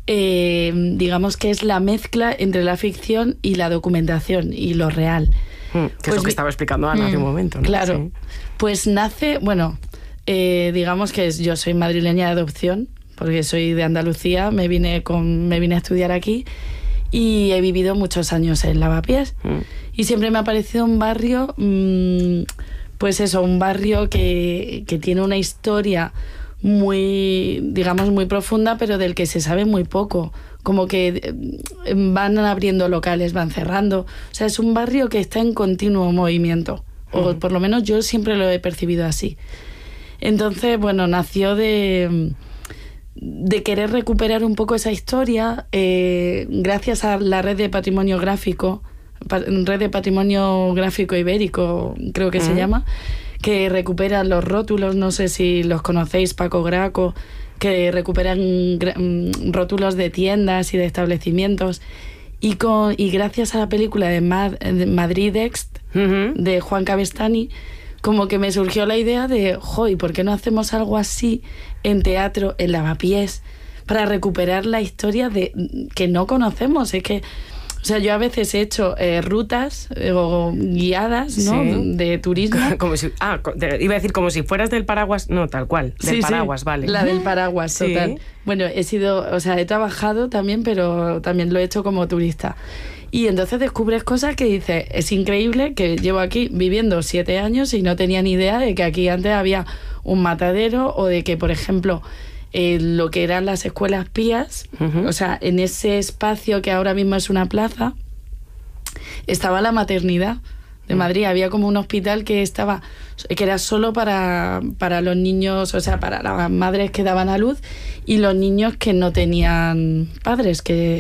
digamos que es la mezcla entre la ficción y la documentación y lo real. Que pues, es lo que estaba explicando Ana hace un momento, ¿no? Claro, sí. Pues nace, bueno, digamos que yo soy madrileña de adopción, porque soy de Andalucía, me vine a estudiar aquí y he vivido muchos años en Lavapiés. Y siempre me ha parecido un barrio, pues eso, un barrio que tiene una historia muy, digamos, muy profunda, pero del que se sabe muy poco. Como que van abriendo locales, van cerrando. O sea, es un barrio que está en continuo movimiento. O por lo menos yo siempre lo he percibido así. Entonces, bueno, nació de querer recuperar un poco esa historia gracias a la red de patrimonio gráfico, ibérico, creo que se llama, que recupera los rótulos, no sé si los conocéis, Paco Graco, que recuperan rótulos de tiendas y de establecimientos. Y gracias a la película de Madrid Ext, de Juan Cabestany, como que me surgió la idea de, ¿y por qué no hacemos algo así en teatro, en Lavapiés, para recuperar la historia que no conocemos? Es que, o sea, yo a veces he hecho rutas o guiadas, ¿no? Sí. De turismo. Como si, iba a decir como si fueras del paraguas, no, tal cual, del paraguas, vale. La del paraguas, sí. Total. Bueno, he trabajado también, pero también lo he hecho como turista. Y entonces descubres cosas que dices, es increíble que llevo aquí viviendo 7 años y no tenía ni idea de que aquí antes había un matadero o de que, por ejemplo, lo que eran las escuelas pías, o sea, en ese espacio que ahora mismo es una plaza, estaba la maternidad de Madrid. Había como un hospital que era solo para los niños, o sea, para las madres que daban a luz y los niños que no tenían padres,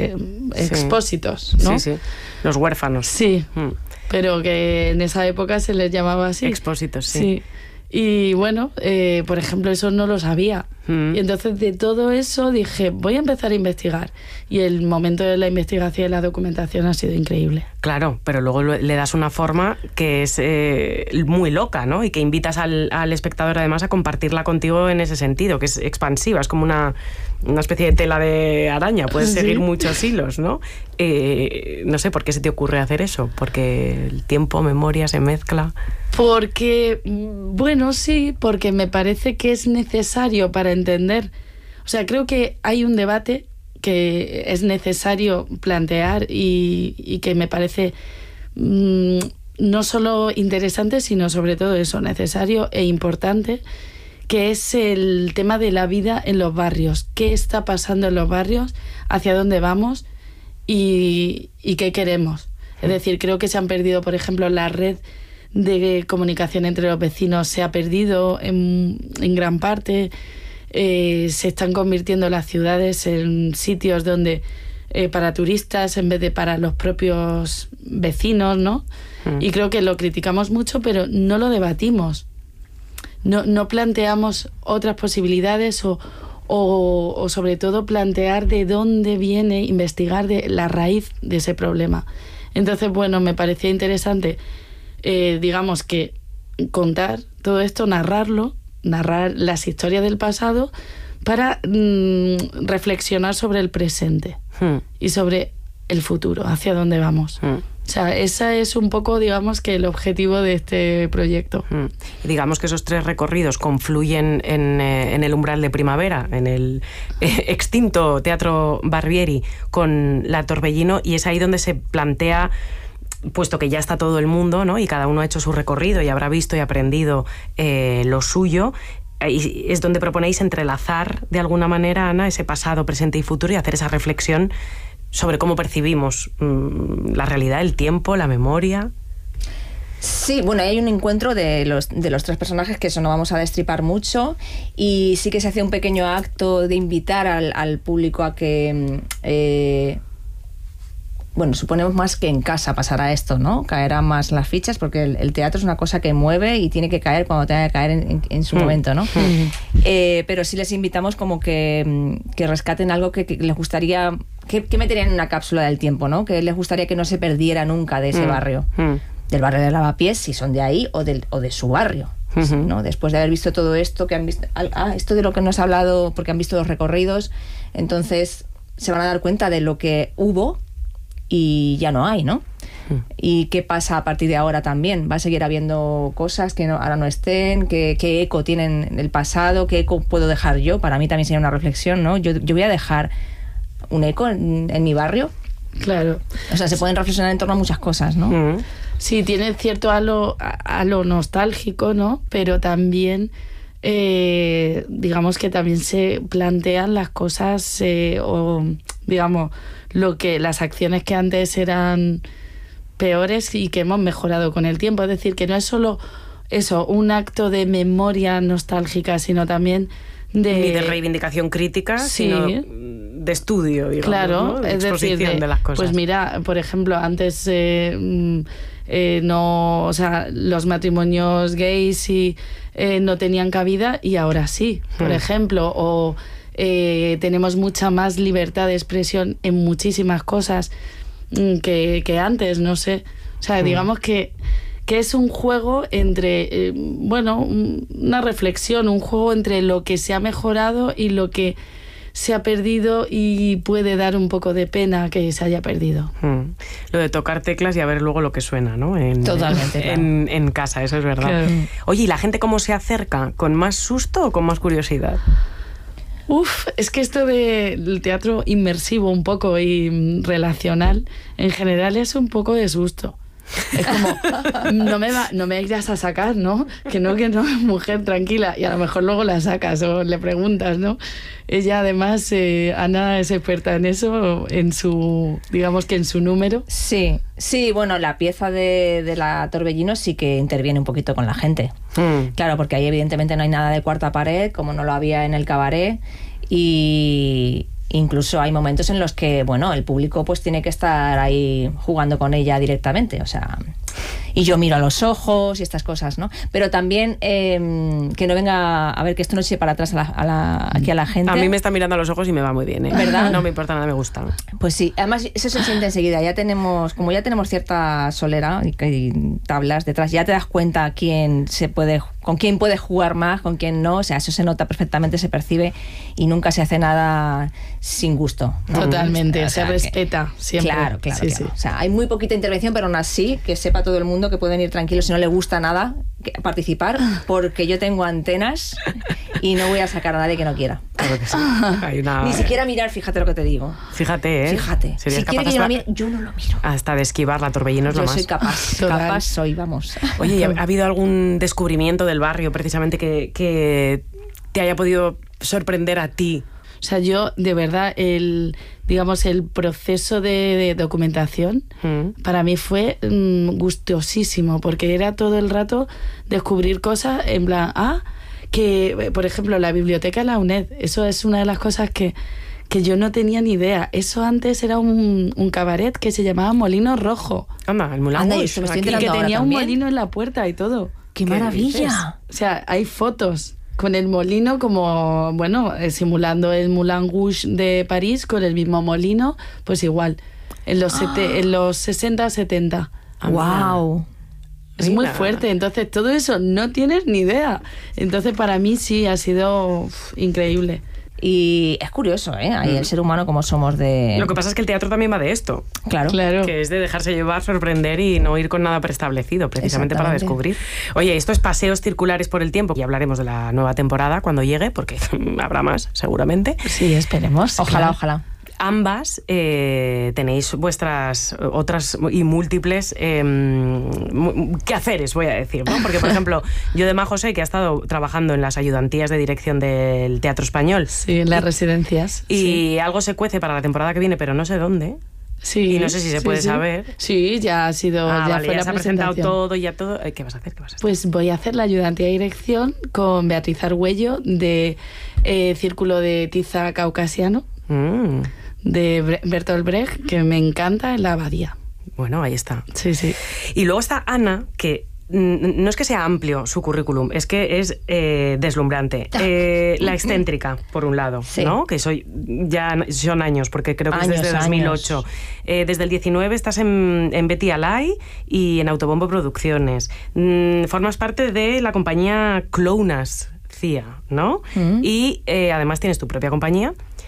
expósitos, ¿no? Sí, sí, los huérfanos. Sí, pero que en esa época se les llamaba así. Expósitos, sí. Sí. Y bueno, por ejemplo, eso no lo sabía. Y entonces de todo eso dije, voy a empezar a investigar. Y el momento de la investigación y la documentación ha sido increíble. Claro, pero luego le das una forma que es muy loca, ¿no? Y que invitas al espectador además a compartirla contigo en ese sentido, que es expansiva, es como una especie de tela de araña, puedes seguir muchos hilos, ¿no? No sé, ¿por qué se te ocurre hacer eso? Porque el tiempo, memoria, se mezcla. Porque, bueno, sí, porque me parece que es necesario para entender. O sea, creo que hay un debate que es necesario plantear y que me parece no solo interesante, sino sobre todo eso, necesario e importante, que es el tema de la vida en los barrios. ¿Qué está pasando en los barrios? ¿Hacia dónde vamos? ¿Y qué queremos? Es decir, creo que se han perdido, por ejemplo, la red de comunicación entre los vecinos se ha perdido en gran parte. Se están convirtiendo las ciudades en sitios donde para turistas en vez de para los propios vecinos, ¿no? Y creo que lo criticamos mucho, pero no lo debatimos. No planteamos otras posibilidades o sobre todo plantear de dónde viene, investigar de la raíz de ese problema. Entonces, bueno, me parecía interesante digamos que contar todo esto, narrar las historias del pasado para reflexionar sobre el presente y sobre el futuro, hacia dónde vamos. O sea, ese es un poco, digamos, que el objetivo de este proyecto. Y digamos que esos 3 recorridos confluyen en el umbral de primavera, en el extinto Teatro Barbieri con La Torbellino, y es ahí donde se plantea, puesto que ya está todo el mundo, ¿no? Y cada uno ha hecho su recorrido y habrá visto y aprendido lo suyo, y es donde proponéis entrelazar de alguna manera, Ana, ese pasado, presente y futuro, y hacer esa reflexión sobre cómo percibimos la realidad, el tiempo, la memoria. Sí, bueno, hay un encuentro de los 3 personajes, que eso no vamos a destripar mucho, y sí que se hace un pequeño acto de invitar al público a que bueno, suponemos más que en casa pasará esto, ¿no? Caerán más las fichas, porque el teatro es una cosa que mueve y tiene que caer cuando tenga que caer en su momento, ¿no? Pero sí les invitamos como que rescaten algo que les gustaría, que meterían en una cápsula del tiempo, ¿no? Que les gustaría que no se perdiera nunca de ese barrio. Del barrio de Lavapiés, si son de ahí, o de su barrio, ¿no? Después de haber visto todo esto, que han visto, esto de lo que nos ha hablado, porque han visto los recorridos, entonces se van a dar cuenta de lo que hubo y ya no hay, ¿no? ¿Y qué pasa a partir de ahora también? ¿Va a seguir habiendo cosas que ahora no estén? ¿Qué eco tienen el pasado? ¿Qué eco puedo dejar yo? Para mí también sería una reflexión, ¿no? Yo voy a dejar un eco en mi barrio. Claro. O sea, se pueden reflexionar en torno a muchas cosas, ¿no? Sí, tiene cierto halo nostálgico, ¿no? Pero también, digamos que también se plantean las cosas, o digamos, las acciones que antes eran peores y que hemos mejorado con el tiempo. Es decir, que no es solo eso, un acto de memoria nostálgica, sino también ni de reivindicación crítica, sí, sino de estudio, digamos, claro, ¿no? De es exposición decir, de las cosas. Pues mira, por ejemplo, antes no, o sea, los matrimonios gays no tenían cabida y ahora sí, por ejemplo, o tenemos mucha más libertad de expresión en muchísimas cosas que antes, no sé. O sea, digamos que es un juego entre, una reflexión, un juego entre lo que se ha mejorado y lo que se ha perdido, y puede dar un poco de pena que se haya perdido. Lo de tocar teclas y a ver luego lo que suena, ¿no? Totalmente. Claro. En casa, eso es verdad. Claro. Oye, ¿y la gente cómo se acerca? ¿Con más susto o con más curiosidad? Es que esto del teatro inmersivo un poco y relacional, en general es un poco de susto. Es como, no me irás a sacar, ¿no? Que no, mujer, tranquila. Y a lo mejor luego la sacas o le preguntas, ¿no? Ella además, Ana es experta en eso, digamos que en su número. Sí, bueno, la pieza de la Torbellino sí que interviene un poquito con la gente. Claro, porque ahí evidentemente no hay nada de cuarta pared, como no lo había en el cabaret, y incluso hay momentos en los que, bueno, el público pues tiene que estar ahí jugando con ella directamente, o sea, y yo miro a los ojos y estas cosas, ¿no? Pero también que no venga, a ver, que esto no eche para atrás aquí a la gente. A mí me está mirando a los ojos y me va muy bien, ¿eh? ¿Verdad? No me importa nada, me gusta. Pues sí, además eso se siente enseguida. Como ya tenemos cierta solera y tablas detrás, ya te das cuenta con quién puedes jugar más, con quién no. O sea, eso se nota perfectamente, se percibe y nunca se hace nada sin gusto, ¿no? Totalmente, se respeta siempre. Claro. Sí. O sea, hay muy poquita intervención, pero aún así que sepa todo el mundo que pueden ir tranquilos si no le gusta nada participar, porque yo tengo antenas y no voy a sacar a nadie que no quiera. Claro que sí. Ni siquiera mirar, fíjate lo que te digo. Fíjate, ¿eh? Fíjate. Si quiere que yo lo mire, yo no lo miro. Hasta de esquivar la Torbellino es lo más. Yo soy capaz. Capaz soy, vamos. Oye, ¿ha habido algún descubrimiento del barrio precisamente que te haya podido sorprender a ti? O sea, yo, de verdad, el proceso de documentación para mí fue gustosísimo, porque era todo el rato descubrir cosas en plan, que, por ejemplo, la biblioteca de la UNED, eso es una de las cosas que yo no tenía ni idea. Eso antes era un cabaret que se llamaba Molino Rojo. Anda, el Moulin Rouge, que tenía un molino en la puerta y todo. ¡Qué maravilla! O sea, hay fotos con el molino como, simulando el Moulin Rouge de París, con el mismo molino, pues igual, en los 60, 70. ¡Wow! Es muy fuerte, entonces todo eso no tienes ni idea. Entonces para mí sí ha sido increíble. Y es curioso, ¿eh? Ahí el ser humano como somos de... Lo que pasa es que el teatro también va de esto. Claro. Que es de dejarse llevar, sorprender y no ir con nada preestablecido, precisamente para descubrir. Oye, esto es Paseos Circulares por el Tiempo. Y hablaremos de la nueva temporada cuando llegue, porque habrá más, seguramente. Sí, esperemos. Ojalá. Ambas tenéis vuestras otras y múltiples quehaceres, voy a decir, ¿no? Porque, por ejemplo, yo de José, que ha estado trabajando en las ayudantías de dirección del Teatro Español. Sí, en las residencias. Y algo se cuece para la temporada que viene, pero no sé dónde. Sí, y no sé si se puede saber. Sí, ya ha sido. Ya fue ya la se ha presentado todo y ya todo. ¿Qué vas a hacer? Pues voy a hacer la ayudantía de dirección con Beatriz Argüello de Círculo de Tiza Caucasiano. De Bertolt Brecht, que me encanta, en la Abadía. Bueno, ahí está. Sí. Y luego está Ana, que no es que sea amplio su currículum, es que es deslumbrante. La excéntrica, por un lado, sí, ¿no? Que ya son años, porque creo que es desde 2008. Desde el 19 estás en Betty Alay y en Autobombo Producciones. Formas parte de la compañía Clownas, CIA, ¿no? Y además tienes tu propia compañía.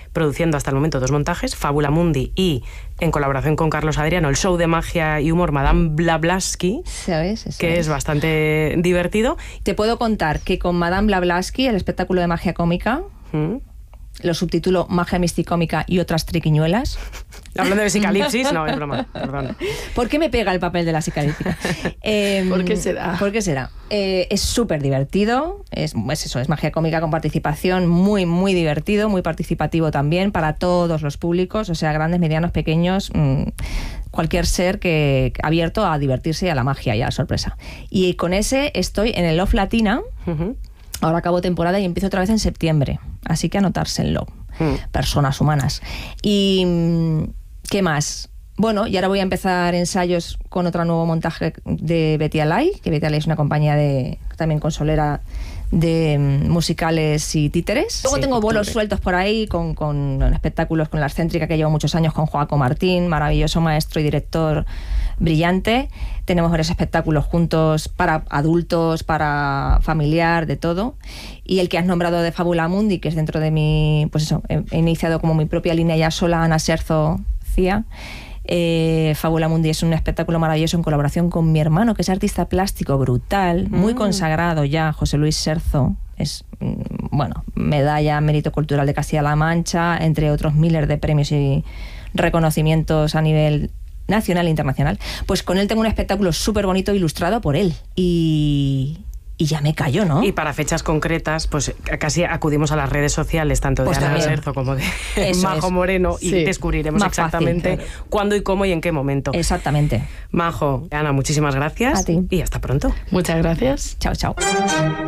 produciendo hasta el momento 2 montajes, Fábula Mundi y, en colaboración con Carlos Adriano, el show de magia y humor Madame Blavatsky, ¿sabes? que es bastante divertido. Te puedo contar que con Madame Blavatsky, el espectáculo de magia cómica, lo subtitulo Magia Misticómica y otras triquiñuelas. Hablando de psicalipsis, no, es broma, perdón. ¿Por qué me pega el papel de la psicalíptica? ¿Por qué será? ¿Por qué será? Es súper divertido, es magia cómica con participación, muy, muy divertido, muy participativo también para todos los públicos, o sea, grandes, medianos, pequeños, cualquier ser que abierto a divertirse y a la magia y a la sorpresa. Y con ese estoy en el Love Latina. Ahora acabo temporada y empiezo otra vez en septiembre, así que anotárselo, personas humanas. Y ¿qué más? Bueno, y ahora voy a empezar ensayos con otro nuevo montaje de Betty Alay, que Betty Alay es una compañía también consolera de musicales y títeres. Luego tengo bolos sueltos por ahí con espectáculos con la Excéntrica, que llevo muchos años con Joaco Martín, maravilloso maestro y director brillante. Tenemos varios espectáculos juntos para adultos, para familiar, de todo. Y el que has nombrado de Fábula Mundi, que es dentro de mi, pues eso, he iniciado como mi propia línea ya sola, Ana Scherzo Cía. Fábula Mundi es un espectáculo maravilloso en colaboración con mi hermano, que es artista plástico brutal, muy consagrado ya, José Luis Scherzo. Es, bueno, medalla Mérito Cultural de Castilla-La Mancha, entre otros miles de premios y reconocimientos a nivel nacional e internacional. Pues con él tengo un espectáculo súper bonito ilustrado por él. Y ya me callo, ¿no? Y para fechas concretas, pues casi acudimos a las redes sociales, tanto de Ana Scherzo como de Majo Moreno, y descubriremos más exactamente fácil, claro, cuándo y cómo y en qué momento. Exactamente. Majo, Ana, muchísimas gracias. A ti. Y hasta pronto. Muchas gracias. Chao, chao.